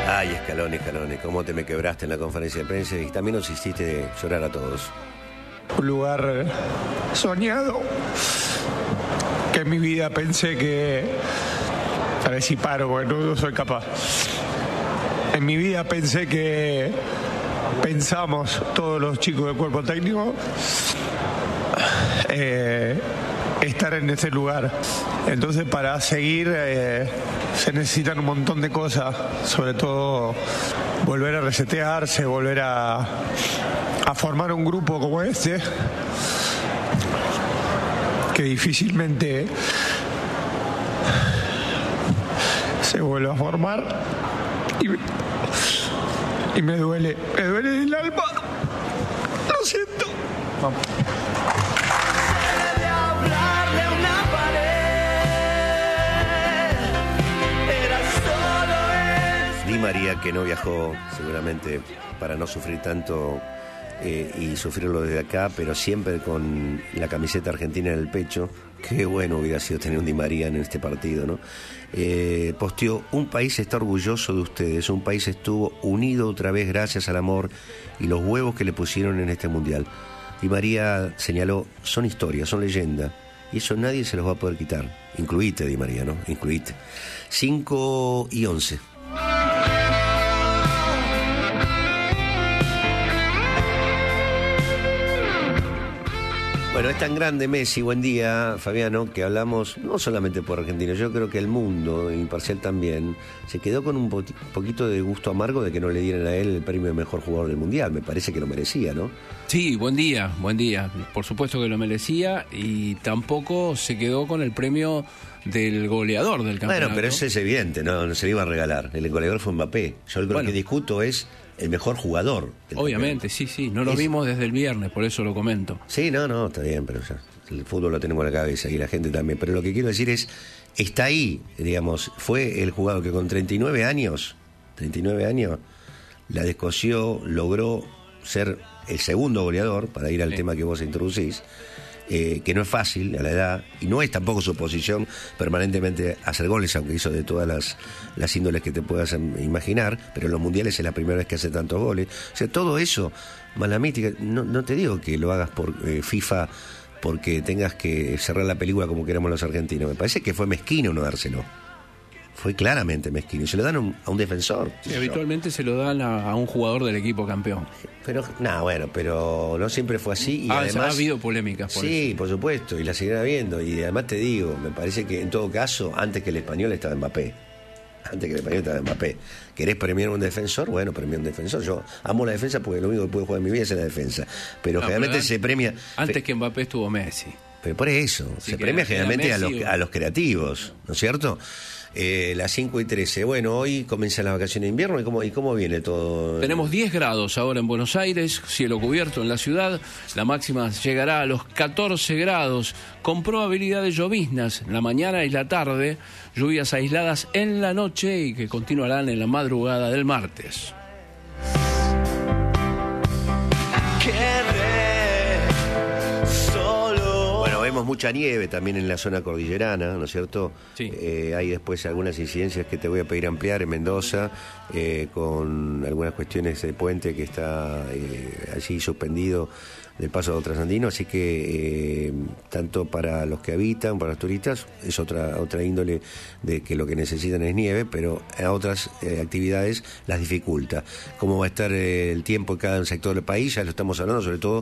Ay, Scaloni, cómo te me quebraste en la conferencia de prensa y también nos hiciste llorar a todos. Un lugar soñado que en mi vida pensé que... A ver si paro, porque no soy capaz. En mi vida pensamos todos los chicos del cuerpo técnico estar en ese lugar. Entonces para seguir se necesitan un montón de cosas, sobre todo volver a resetearse, volver a formar un grupo como este, que difícilmente se vuelve a formar y me duele el alma. Lo siento. Vamos. Di María, que no viajó seguramente para no sufrir tanto y sufrirlo desde acá, pero siempre con la camiseta argentina en el pecho. Qué bueno hubiera sido tener un Di María en este partido, ¿no? Posteó: un país está orgulloso de ustedes, un país estuvo unido otra vez gracias al amor y los huevos que le pusieron en este mundial. Di María señaló: son historias, son leyenda, y eso nadie se los va a poder quitar. Incluite, Di María, ¿no? Incluite. 5:11. Bueno, es tan grande Messi, buen día, Fabiano, que hablamos no solamente por argentinos, yo creo que el mundo, imparcial también, se quedó con un poquito de gusto amargo de que no le dieran a él el premio de mejor jugador del mundial. Me parece que lo merecía, ¿no? Sí, buen día. Por supuesto que lo merecía, y tampoco se quedó con el premio del goleador del campeonato. Bueno, pero eso es evidente, no se le iba a regalar. El goleador fue Mbappé. Yo lo que discuto es el mejor jugador. Obviamente, sí, no lo vimos desde el viernes, por eso lo comento. Sí, no, está bien, pero ya el fútbol lo tenemos en la cabeza y la gente también. Pero lo que quiero decir es, está ahí, digamos, fue el jugador que con 39 años, la descosió, logró ser el segundo goleador, para ir al tema que vos introducís, que no es fácil a la edad, y no es tampoco su posición permanentemente hacer goles, aunque hizo de todas las índoles que te puedas imaginar, pero en los mundiales es la primera vez que hace tantos goles. O sea, todo eso, más la mística, no te digo que lo hagas por FIFA porque tengas que cerrar la película como queremos los argentinos. Me parece que fue mezquino no dárselo. Fue claramente mezquino. Y se lo dan a un defensor. Sí, habitualmente se lo dan a un jugador del equipo campeón. Pero no siempre fue así. Y además ha habido polémicas por eso. Sí, por supuesto, y la seguirá habiendo. Y además te digo, me parece que en todo caso, antes que el español estaba Mbappé. ¿Querés premiar a un defensor? Bueno, premia a un defensor. Yo amo la defensa porque lo único que puedo jugar en mi vida es en la defensa. Pero generalmente se premia... Antes que Mbappé estuvo Messi. Pero por eso, sí, se premia generalmente a los creativos, ¿no es cierto? Las 5:13. Bueno, hoy comienzan las vacaciones de invierno. ¿Y cómo viene todo? Tenemos 10 grados ahora en Buenos Aires, cielo cubierto en la ciudad. La máxima llegará a los 14 grados, con probabilidad de lloviznas en la mañana y la tarde, lluvias aisladas en la noche y que continuarán en la madrugada del martes. Vemos mucha nieve también en la zona cordillerana, ¿no es cierto? Sí. Hay después algunas incidencias que te voy a pedir ampliar en Mendoza, con algunas cuestiones de puente que está allí suspendido del paso de trasandino, así que tanto para los que habitan, para los turistas, es otra índole de que lo que necesitan es nieve, pero a otras actividades las dificulta. ¿Cómo va a estar el tiempo en cada sector del país? Ya lo estamos hablando, sobre todo